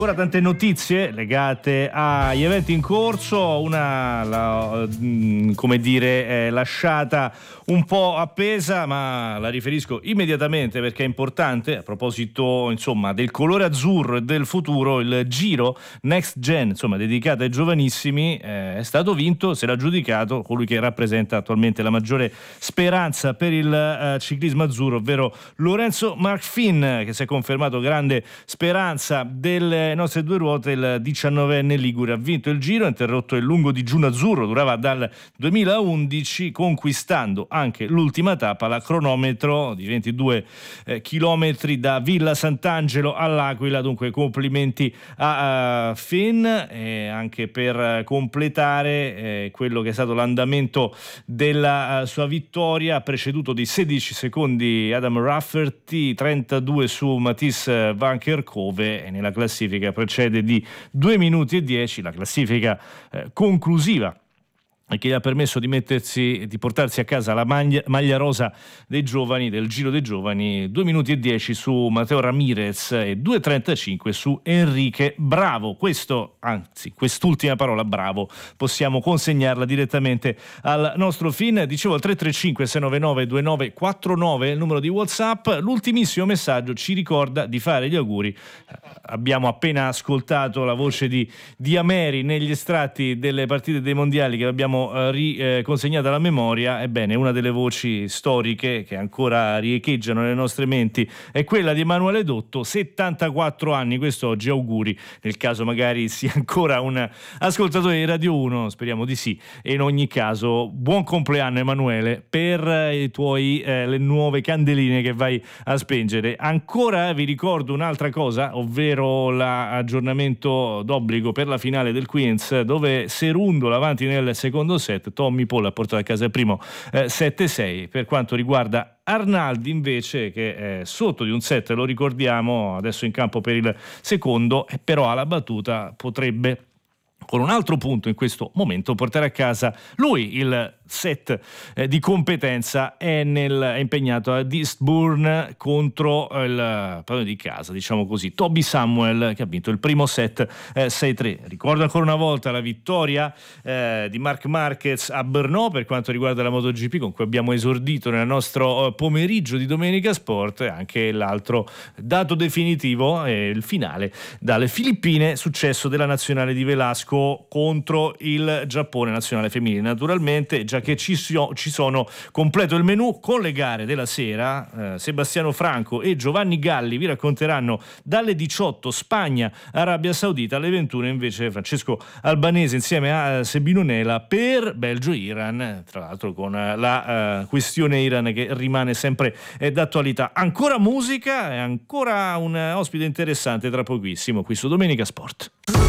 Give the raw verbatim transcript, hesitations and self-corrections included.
Ora tante notizie legate agli eventi in corso, una la, come dire, lasciata un po' appesa, ma la riferisco immediatamente perché è importante. A proposito, insomma, del colore azzurro e del futuro, il Giro Next Gen, insomma, dedicato ai giovanissimi, eh, è stato vinto, se l'ha giudicato colui che rappresenta attualmente la maggiore speranza per il eh, ciclismo azzurro, ovvero Lorenzo Marfin, che si è confermato grande speranza del nostre due ruote. Il diciannovenne ligure ha vinto il Giro, ha interrotto il lungo digiuno azzurro, durava dal duemilaundici, conquistando anche l'ultima tappa, la cronometro di ventidue eh, chilometri da Villa Sant'Angelo all'Aquila. Dunque complimenti a, a Finn, e anche per completare eh, quello che è stato l'andamento della uh, sua vittoria, preceduto di sedici secondi Adam Rafferty, trentadue su Mathieu van Kerkhove, e nella classifica precede di due minuti e dieci, la classifica eh, conclusiva che gli ha permesso di mettersi, di portarsi a casa la maglia, maglia rosa dei giovani, del Giro dei Giovani. Due minuti e dieci su Matteo Ramirez e due e trentacinque su Enrique Bravo. Questo, anzi, quest'ultima parola, bravo, possiamo consegnarla direttamente al nostro Finn. Dicevo, il tre tre cinque sei nove nove due nove quattro nove è il numero di WhatsApp. L'ultimissimo messaggio ci ricorda di fare gli auguri. Abbiamo appena ascoltato la voce di, di Ameri negli estratti delle partite dei mondiali che abbiamo riconsegnata alla memoria. Ebbene, una delle voci storiche che ancora riecheggiano nelle nostre menti è quella di Emanuele Dotto, settantaquattro anni quest'oggi. Auguri, nel caso magari sia ancora un ascoltatore di Radio uno, speriamo di sì, e in ogni caso buon compleanno Emanuele per i tuoi eh, le nuove candeline che vai a spengere. Ancora vi ricordo un'altra cosa, ovvero l'aggiornamento d'obbligo per la finale del Queens, dove Serundolo avanti nel secondo set, Tommy Paul ha portato a casa il primo eh, sette sei. Per quanto riguarda Arnaldi invece, che è sotto di un set, lo ricordiamo, adesso in campo per il secondo, e però alla battuta potrebbe, con un altro punto in questo momento, portare a casa lui il set eh, di competenza. È, nel, è impegnato ad Eastbourne contro il padrone di casa, diciamo così, Toby Samuel, che ha vinto il primo set eh, sei tre. Ricordo ancora una volta la vittoria eh, di Marc Marquez a Brno per quanto riguarda la MotoGP, con cui abbiamo esordito nel nostro eh, pomeriggio di Domenica Sport. Anche l'altro dato definitivo è il finale dalle Filippine, successo della nazionale di Velasco contro il Giappone, nazionale femminile. Naturalmente, già che ci, so, ci sono, completo il menù con le gare della sera. eh, Sebastiano Franco e Giovanni Galli vi racconteranno dalle diciotto Spagna Arabia Saudita, alle ventuno invece Francesco Albanese insieme a Sebino Nela per Belgio Iran, tra l'altro con la uh, questione Iran che rimane sempre eh, d'attualità. Ancora musica e ancora un ospite interessante tra pochissimo qui su Domenica Sport.